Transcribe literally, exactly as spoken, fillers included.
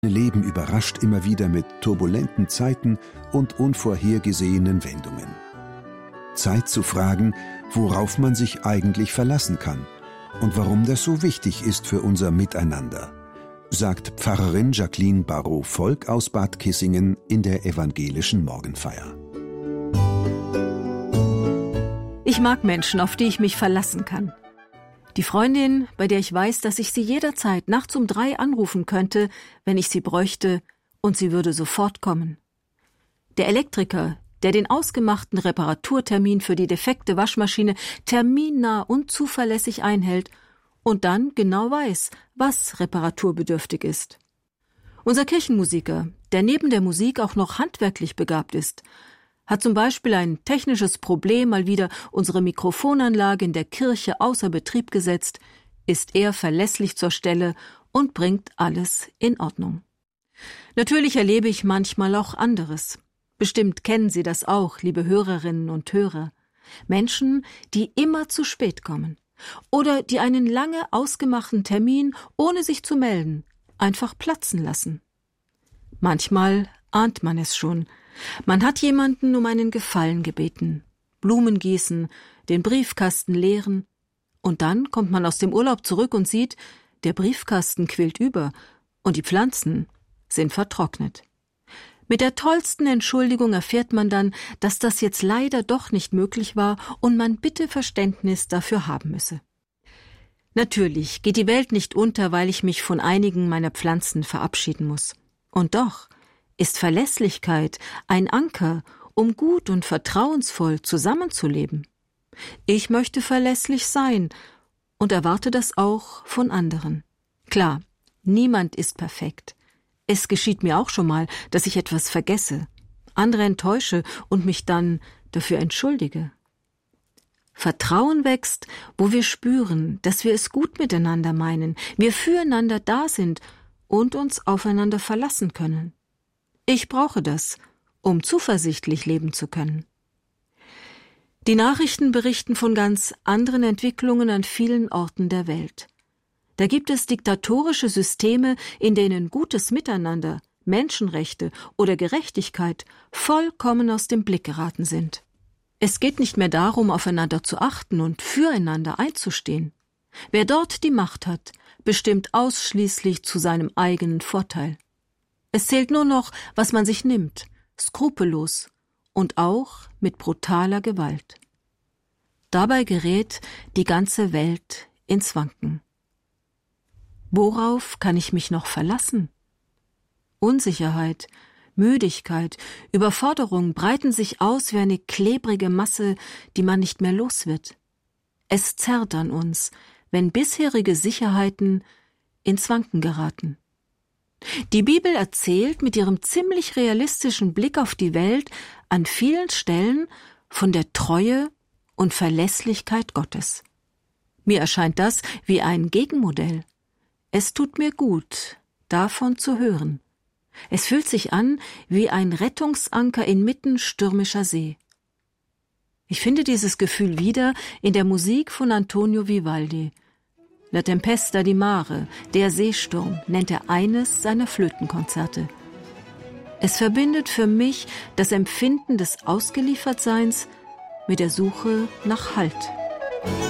Leben überrascht immer wieder mit turbulenten Zeiten und unvorhergesehenen Wendungen. Zeit zu fragen, worauf man sich eigentlich verlassen kann und warum das so wichtig ist für unser Miteinander, sagt Pfarrerin Jacqueline Barrault-Volk aus Bad Kissingen in der evangelischen Morgenfeier. Ich mag Menschen, auf die ich mich verlassen kann. Die Freundin, bei der ich weiß, dass ich sie jederzeit nachts um drei anrufen könnte, wenn ich sie bräuchte, und sie würde sofort kommen. Der Elektriker, der den ausgemachten Reparaturtermin für die defekte Waschmaschine terminnah und zuverlässig einhält und dann genau weiß, was reparaturbedürftig ist. Unser Kirchenmusiker, der neben der Musik auch noch handwerklich begabt ist, hat zum Beispiel ein technisches Problem mal wieder unsere Mikrofonanlage in der Kirche außer Betrieb gesetzt, ist er verlässlich zur Stelle und bringt alles in Ordnung. Natürlich erlebe ich manchmal auch anderes. Bestimmt kennen Sie das auch, liebe Hörerinnen und Hörer. Menschen, die immer zu spät kommen oder die einen lange ausgemachten Termin, ohne sich zu melden, einfach platzen lassen. Manchmal ahnt man es schon. Man hat jemanden um einen Gefallen gebeten, Blumen gießen, den Briefkasten leeren, und dann kommt man aus dem Urlaub zurück und sieht, der Briefkasten quillt über und die Pflanzen sind vertrocknet. Mit der tollsten Entschuldigung erfährt man dann, dass das jetzt leider doch nicht möglich war und man bitte Verständnis dafür haben müsse. Natürlich geht die Welt nicht unter, weil ich mich von einigen meiner Pflanzen verabschieden muss. Und doch ist Verlässlichkeit ein Anker, um gut und vertrauensvoll zusammenzuleben. Ich möchte verlässlich sein und erwarte das auch von anderen. Klar, niemand ist perfekt. Es geschieht mir auch schon mal, dass ich etwas vergesse, andere enttäusche und mich dann dafür entschuldige. Vertrauen wächst, wo wir spüren, dass wir es gut miteinander meinen, wir füreinander da sind und uns aufeinander verlassen können. Ich brauche das, um zuversichtlich leben zu können. Die Nachrichten berichten von ganz anderen Entwicklungen an vielen Orten der Welt. Da gibt es diktatorische Systeme, in denen gutes Miteinander, Menschenrechte oder Gerechtigkeit vollkommen aus dem Blick geraten sind. Es geht nicht mehr darum, aufeinander zu achten und füreinander einzustehen. Wer dort die Macht hat, bestimmt ausschließlich zu seinem eigenen Vorteil. Es zählt nur noch, was man sich nimmt, skrupellos und auch mit brutaler Gewalt. Dabei gerät die ganze Welt ins Wanken. Worauf kann ich mich noch verlassen? Unsicherheit, Müdigkeit, Überforderung breiten sich aus wie eine klebrige Masse, die man nicht mehr los wird. Es zerrt an uns, wenn bisherige Sicherheiten ins Wanken geraten. Die Bibel erzählt mit ihrem ziemlich realistischen Blick auf die Welt an vielen Stellen von der Treue und Verlässlichkeit Gottes. Mir erscheint das wie ein Gegenmodell. Es tut mir gut, davon zu hören. Es fühlt sich an wie ein Rettungsanker inmitten stürmischer See. Ich finde dieses Gefühl wieder in der Musik von Antonio Vivaldi. La Tempesta di Mare, der Seesturm, nennt er eines seiner Flötenkonzerte. Es verbindet für mich das Empfinden des Ausgeliefertseins mit der Suche nach Halt.